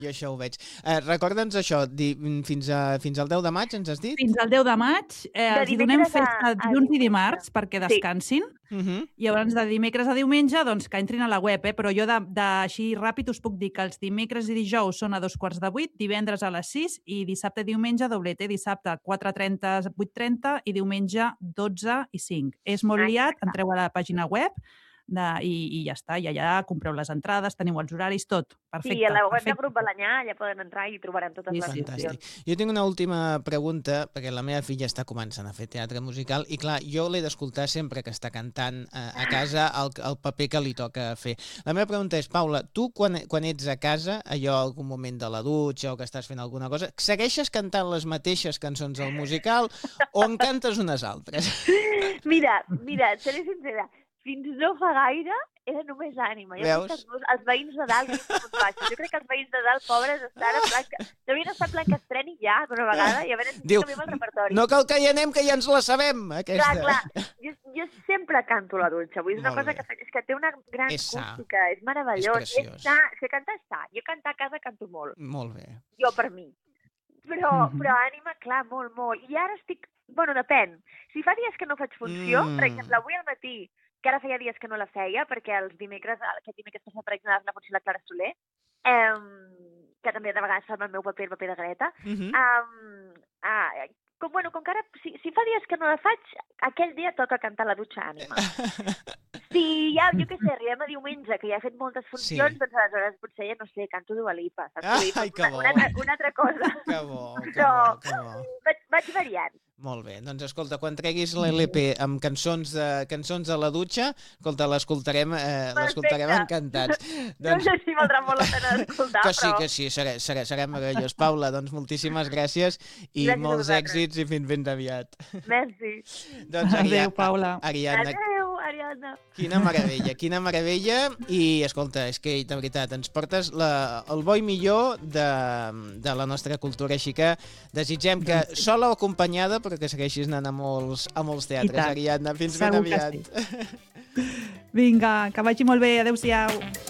Jo això ho veig. Recorda'ns això, fins al 10 de maig, ens has dit? Fins al 10 de maig. Els donem festa dilluns i dimarts perquè descansin. I llavors de dimecres a diumenge doncs que entrin a la web, però jo així ràpid us puc dir que els dimecres i dijous són a 2:15, divendres a les 6 i dissabte i diumenge doblete, dissabte 4:30, 8:30 i diumenge 12 i 5. És molt liat, entreu a la pàgina web i ja està, i allà compreu les entrades, teniu els horaris, tot. Perfecte. Sí, a la web de Grup Balanyà allà poden entrar i trobaran totes les opcions. Jo tinc una última pregunta, perquè la meva filla està començant a fer teatre musical i clar, jo l'he d'escoltar sempre que està cantant a casa el paper que li toca fer. La meva pregunta és, Paula, tu quan ets a casa, allò algun moment de la dutxa o que estàs fent alguna cosa, segueixes cantant les mateixes cançons al musical o en cantes unes altres? Mira, seré sincera, fins no fa gaire era només ànima. Veus? Els veïns de dalt, jo crec que els veïns de dalt, pobres, devien estar en plan que estreni ja d'una vegada i a veure si canviem el repertori. No cal que hi anem, que ja ens la sabem, aquesta. Clar. Jo sempre canto a la dutxa. És una cosa que faig, és que té una gran acústica, és meravellós. És preciós. És que cantar està. Jo cantar a casa canto molt. Molt bé. Jo per mi. Però ànima, clar, molt. I ara estic... Bueno, depèn. Si fa dies que no faig funció, per exemple, avui al matí, que ara feia dies que no la feia, perquè aquest dimecres passat, per exemple, la funció la Clara Soler, que també de vegades fa el meu paper, el paper de Greta. Com que ara, si fa dies que no la faig, aquell dia toca cantar a la dutxa ànima. Si ja, jo què sé, arribem a diumenge, que ja he fet moltes funcions, doncs aleshores potser, ja no sé, canto Dua Lipa, saps? Ai, que bo! Una altra cosa. Que bo. Vaig variant. Molt bé, doncs escolta, quan treguis l'LP amb cançons a la dutxa, escolta, l'escoltarem encantats. No sé si valdrà molt la pena d'escoltar, però... Que sí, serà meravellós. Paula, doncs moltíssimes gràcies i molts èxits i fins ben aviat. Merci. Adéu, Paula. Adéu, Ariadna. Quina meravella. I, escolta, és que, de veritat, ens portes el bo i millor de la nostra cultura, així que desitgem que sola o acompanyada, però que segueixis anant a molts teatres, Ariadna. Fins ben aviat. Vinga, que vagi molt bé. Adéu-siau.